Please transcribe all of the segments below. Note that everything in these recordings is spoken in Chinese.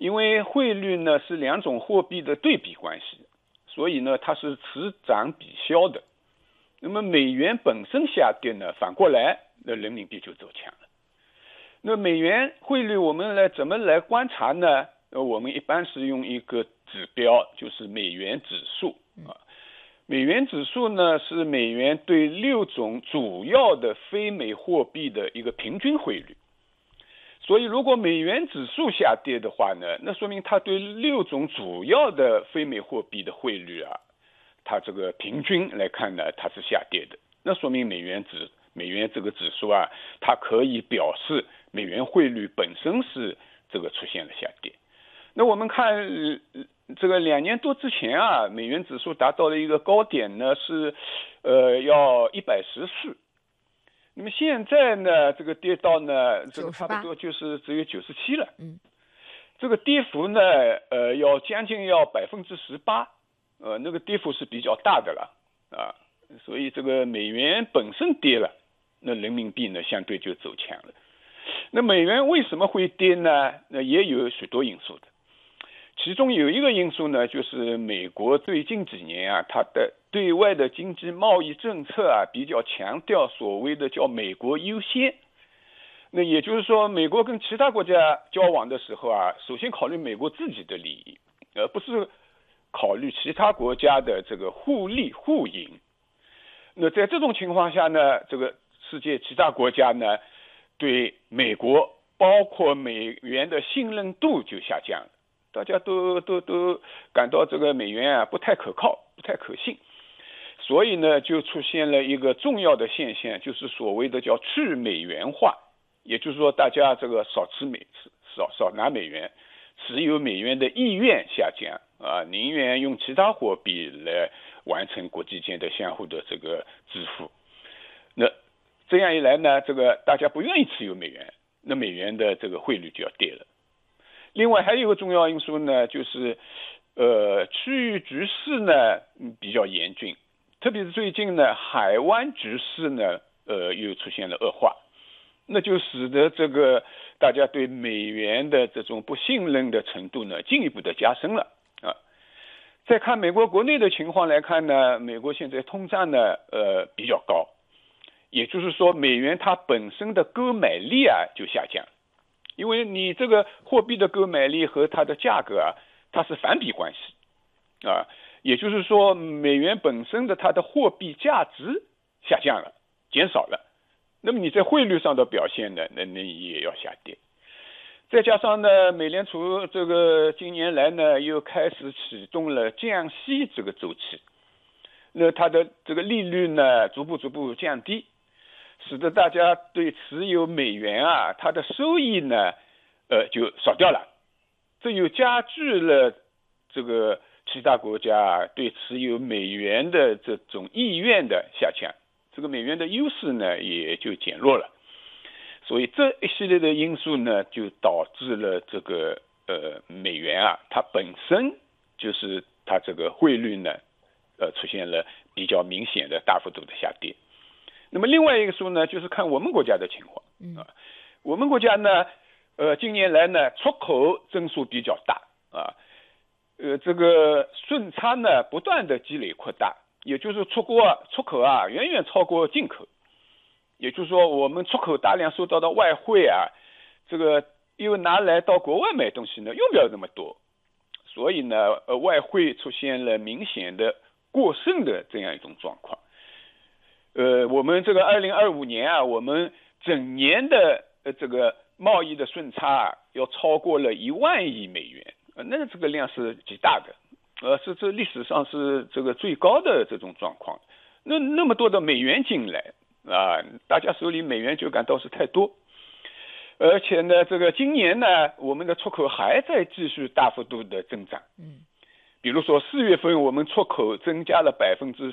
因为汇率呢是两种货币的对比关系，所以呢它是此涨彼消的。那么美元本身下跌呢，反过来那人民币就走强了。那美元汇率我们怎么来观察呢？我们一般是用一个指标，就是美元指数啊。美元指数呢是美元对6种主要的非美货币的一个平均汇率。所以如果美元指数下跌的话呢，那说明它对6种主要的非美货币的汇率啊，它这个平均来看呢，它是下跌的。那说明美元这个指数啊，它可以表示美元汇率本身是这个出现了下跌。那我们看这个2年多之前啊，美元指数达到了一个高点呢，是要114。那么现在呢，这个跌到呢，这个差不多就是只有97了。这个跌幅呢，要将近要18%，那个跌幅是比较大的了啊。所以这个美元本身跌了，那人民币呢相对就走强了。那美元为什么会跌呢？那也有许多因素的。其中有一个因素呢，就是美国最近几年啊，它的对外的经济贸易政策啊，比较强调所谓的叫美国优先。那也就是说，美国跟其他国家交往的时候啊，首先考虑美国自己的利益，而不是考虑其他国家的这个互利互赢。那在这种情况下呢，这个世界其他国家呢，对美国包括美元的信任度就下降了。大家都感到这个美元啊不太可靠，不太可信，所以呢就出现了一个重要的现象，就是所谓的叫去美元化，也就是说大家这个少拿美元，持有美元的意愿下降啊，宁愿用其他货币来完成国际间的相互的这个支付。那这样一来呢，这个大家不愿意持有美元，那美元的这个汇率就要跌了。另外还有一个重要因素呢，就是区域局势呢比较严峻，特别是最近呢海湾局势呢又出现了恶化，那就使得这个大家对美元的这种不信任的程度呢进一步的加深了啊。再看美国国内的情况来看呢，美国现在通胀呢比较高，也就是说美元它本身的购买力啊就下降。因为你这个货币的购买力和它的价格啊，它是反比关系啊，也就是说美元本身的它的货币价值下降了，减少了，那么你在汇率上的表现呢，那也要下跌。再加上呢，美联储这个今年来呢又开始启动了降息这个周期，那它的这个利率呢逐步降低，使得大家对持有美元啊，它的收益呢，就少掉了，这又加剧了这个其他国家对持有美元的这种意愿的下降，这个美元的优势呢也就减弱了，所以这一系列的因素呢，就导致了这个美元啊，它本身就是它这个汇率呢，出现了比较明显的大幅度的下跌。那么另外一个因素呢，就是看我们国家的情况啊。我们国家呢，近年来呢，出口增速比较大啊，这个顺差呢不断的积累扩大，也就是出口啊远远超过进口，也就是说我们出口大量收到的外汇啊，这个又拿来到国外买东西呢用不了那么多，所以呢外汇出现了明显的过剩的这样一种状况。我们这个2025年啊，我们整年的这个贸易的顺差啊，要超过了1万亿美元，那这个量是极大的，是这历史上是这个最高的这种状况。那么多的美元进来啊，大家手里美元就感到是太多，而且呢，这个今年呢，我们的出口还在继续大幅度的增长。比如说4月份我们出口增加了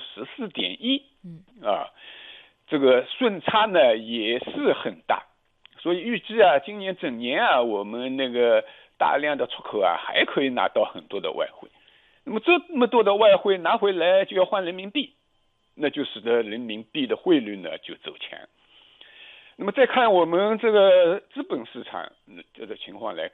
14.1%，这个顺差呢也是很大，所以预计啊，今年整年啊，我们那个大量的出口啊，还可以拿到很多的外汇。那么这么多的外汇拿回来就要换人民币，那就使得人民币的汇率呢就走强。那么再看我们这个资本市场这个情况来看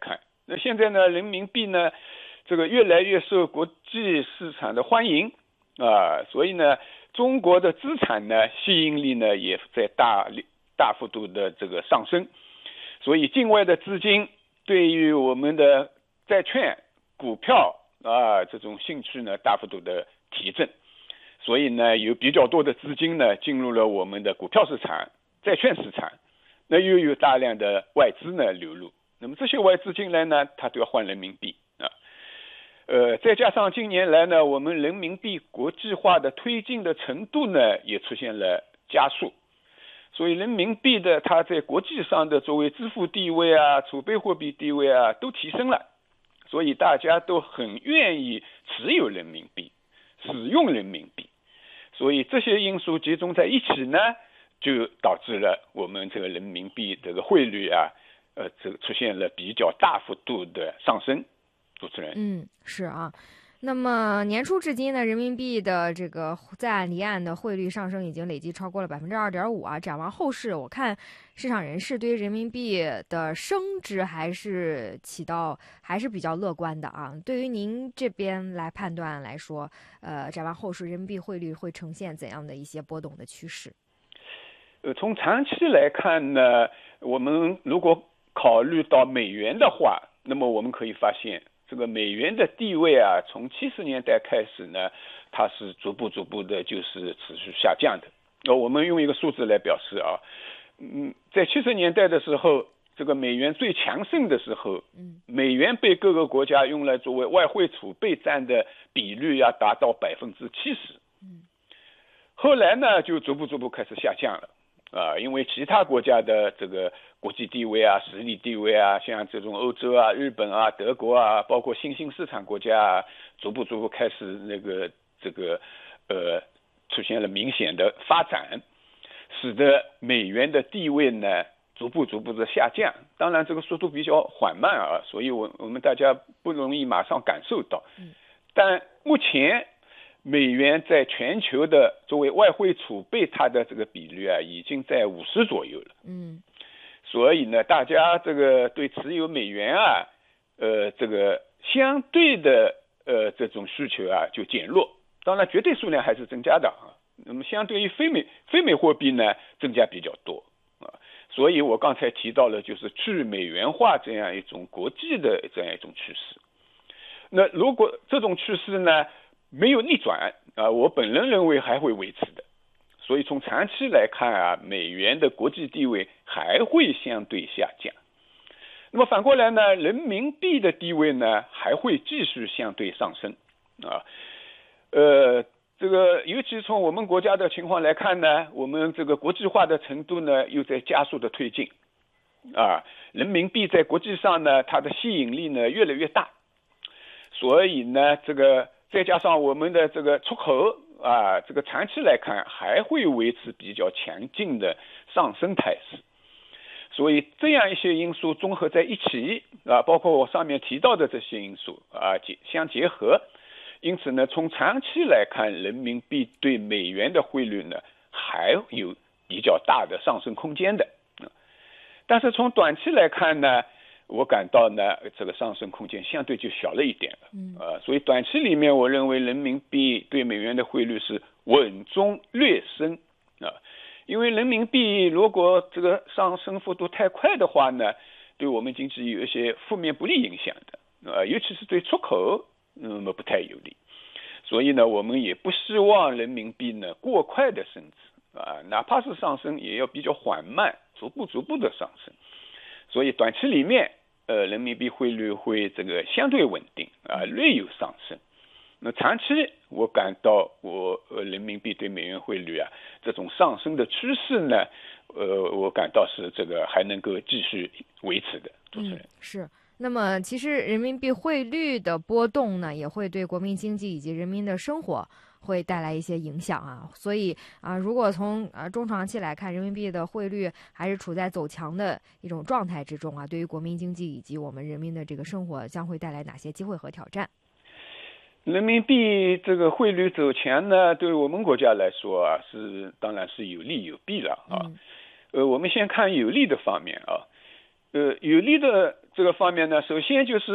那现在呢，人民币呢，这个越来越受国际市场的欢迎啊，所以呢，中国的资产呢吸引力呢也在大幅度的这个上升，所以境外的资金对于我们的债券、股票啊这种兴趣呢大幅度的提振，所以呢有比较多的资金呢进入了我们的股票市场、债券市场，那又有大量的外资呢流入，那么这些外资进来呢，它都要换人民币啊。再加上近年来呢，我们人民币国际化的推进的程度呢，也出现了加速，所以人民币的它在国际上的作为支付地位啊、储备货币地位啊都提升了，所以大家都很愿意持有人民币、使用人民币，所以这些因素集中在一起呢，就导致了我们这个人民币这个汇率啊，这个出现了比较大幅度的上升。主持人， 是啊。那么年初至今呢，人民币的这个在岸离岸的汇率上升已经累计超过了2.5%啊。展望后市，我看市场人士对于人民币的升值还是比较乐观的啊。对于您这边来判断来说，展望后市人民币汇率会呈现怎样的一些波动的趋势？ 从长期来看呢，我们如果考虑到美元的话，那么我们可以发现，这个美元的地位啊，从70年代开始呢，它是逐步的，就是持续下降的。我们用一个数字来表示啊，在70年代的时候，这个美元最强盛的时候，美元被各个国家用来作为外汇储备占的比率要达到70%。后来呢，就逐步开始下降了。因为其他国家的这个国际地位啊、实力地位啊，像这种欧洲啊、日本啊、德国啊，包括新兴市场国家啊，逐步开始出现了明显的发展，使得美元的地位呢逐步的下降。当然，这个速度比较缓慢啊，所以我们大家不容易马上感受到。但目前美元在全球的作为外汇储备，它的这个比率啊，已经在50左右了。所以呢，大家这个对持有美元啊，这个相对的这种需求啊就减弱。当然，绝对数量还是增加的啊。那么，相对于非美货币呢，增加比较多啊。所以我刚才提到了，就是去美元化这样一种国际的这样一种趋势。那如果这种趋势呢没有逆转啊，我本人认为还会维持的。所以从长期来看啊，美元的国际地位还会相对下降。那么反过来呢，人民币的地位呢还会继续相对上升啊。这个尤其从我们国家的情况来看呢，我们这个国际化的程度呢又在加速的推进啊。人民币在国际上呢，它的吸引力呢越来越大。所以呢，这个再加上我们的这个出口啊，这个长期来看还会维持比较强劲的上升态势。所以这样一些因素综合在一起啊，包括我上面提到的这些因素啊相结合，因此呢，从长期来看，人民币对美元的汇率呢还有比较大的上升空间的。但是从短期来看呢，我感到呢，这个上升空间相对就小了一点了。所以短期里面，我认为人民币对美元的汇率是稳中略升啊。因为人民币如果这个上升幅度太快的话呢，对我们经济有一些负面不利影响的尤其是对出口不太有利。所以呢，我们也不希望人民币呢过快的升值哪怕是上升也要比较缓慢，逐步的上升。所以短期里面人民币汇率会这个相对稳定略有上升。那长期我感到人民币对美元汇率这种上升的趋势呢我感到是这个还能够继续维持的。主持人， 是。那么其实人民币汇率的波动呢，也会对国民经济以及人民的生活会带来一些影响啊。所以如果从中长期来看，人民币的汇率还是处在走强的一种状态之中对于国民经济以及我们人民的这个生活将会带来哪些机会和挑战？ 人民币这个汇率走强呢，对我们国家来说当然是有利有弊了我们先看有利的方面有利的这个方面呢，首先就是